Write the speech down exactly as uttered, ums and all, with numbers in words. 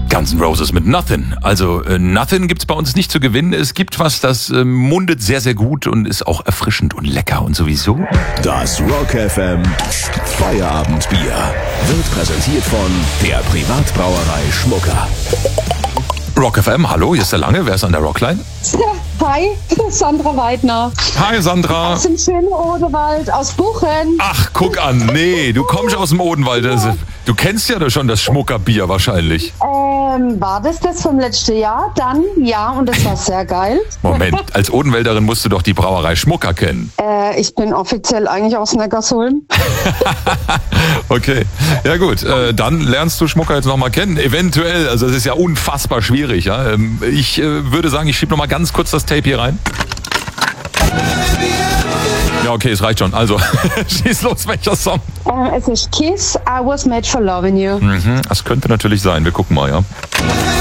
Guns N' Roses mit Nothing. Also äh, Nothing gibt's bei uns nicht zu gewinnen. Es gibt was, das äh, mundet sehr, sehr gut und ist auch erfrischend und lecker und sowieso. Das Rock F M Feierabendbier wird präsentiert von der Privatbrauerei Schmucker. Rock F M, hallo, hier ist der Lange. Wer ist an der Rockline? Hi, Sandra Weidner. Hi Sandra. Aus dem schönen Odewald, aus Buchen. Ach, guck an, nee, du kommst aus dem Odenwald. Ja. Du kennst ja schon das Schmuckerbier wahrscheinlich. Ähm, war das das vom letzten Jahr? Dann, ja, und das war sehr geil. Moment, als Odenwälderin musst du doch die Brauerei Schmucker kennen. Äh, ich bin offiziell eigentlich aus Neckarsulm. Okay, ja gut, äh, dann lernst du Schmucker jetzt nochmal kennen, eventuell, also das ist ja unfassbar schwierig. Ja? Ähm, ich äh, würde sagen, ich schiebe nochmal ganz kurz das Tape hier rein. Ja, okay, es reicht schon, also schieß los, welcher Song? Äh, es ist Kiss, I Was Made for Loving You. Mhm, das könnte natürlich sein, wir gucken mal, ja.